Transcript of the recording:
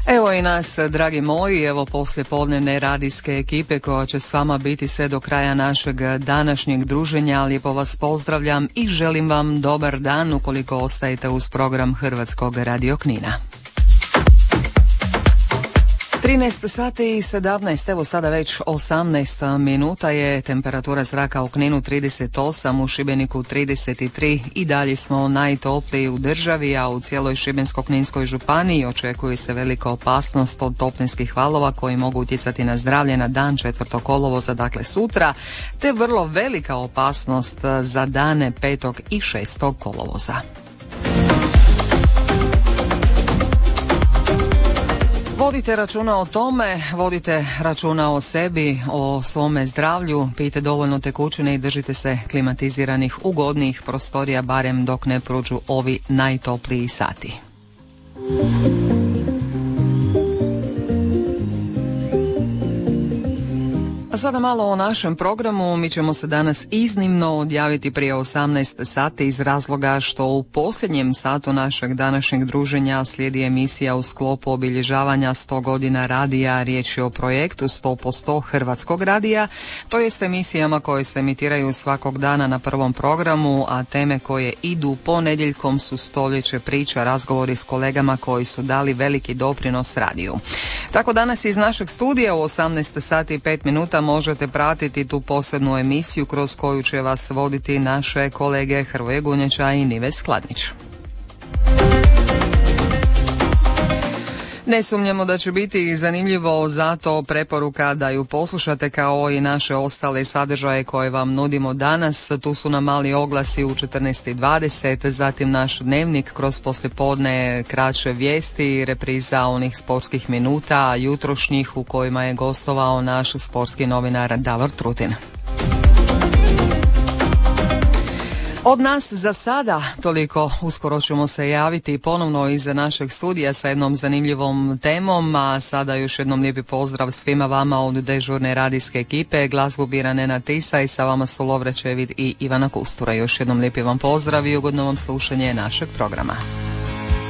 Evo i nas, dragi moji, evo poslijepodnevne radijske ekipe koja će s vama biti sve do kraja našeg današnjeg druženja. Lijepo vas pozdravljam i želim vam dobar dan ukoliko ostajete uz program Hrvatskog radio Knina. 13 sati i 17, evo sada već 18 minuta je temperatura zraka u Kninu 38, u Šibeniku 33 i dalje smo najtopliji u državi, a u cijeloj Šibensko-kninskoj županiji očekuje se velika opasnost od toplinskih valova koji mogu utjecati na zdravlje na dan 4. kolovoza, dakle sutra, te vrlo velika opasnost za dane 5. i 6. kolovoza. Vodite računa o tome, vodite računa o sebi, o svome zdravlju, pijte dovoljno tekućine i držite se klimatiziranih ugodnijih prostorija barem dok ne prođu ovi najtopliji sati. A sada malo o našem programu. Mi ćemo se danas iznimno odjaviti prije 18 sati iz razloga što u posljednjem satu našeg današnjeg druženja slijedi emisija u sklopu obilježavanja 100 godina radija. Riječ je o projektu 100% Hrvatskog radija, to jest emisijama koje se emitiraju svakog dana na prvom programu, a teme koje idu ponedjeljkom su stoljeće priča, razgovori s kolegama koji su dali veliki doprinos radiju. Tako danas iz našeg studija u 18 sati i 5 minuta možete pratiti tu posebnu emisiju kroz koju će vas voditi naše kolege Hrvoje Gunjača i Nives Skladnić. Ne sumnjamo da će biti zanimljivo, zato preporuka da ju poslušate kao i naše ostale sadržaje koje vam nudimo danas. Tu su nam mali oglasi u 14:20, zatim naš dnevnik kroz poslijepodne, kraće vijesti, repriza onih sportskih minuta jutrošnjih u kojima je gostovao naš sportski novinar Davor Trutin. Od nas za sada toliko, uskoro ćemo se javiti ponovno iz našeg studija sa jednom zanimljivom temom, a sada još jednom lijepi pozdrav svima vama od dežurne radijske ekipe. Glazbu bira Nenad Tisa i sa vama su Lovre Čevid i Ivana Kustura. Još jednom lijepi vam pozdrav i ugodno vam slušanje našeg programa.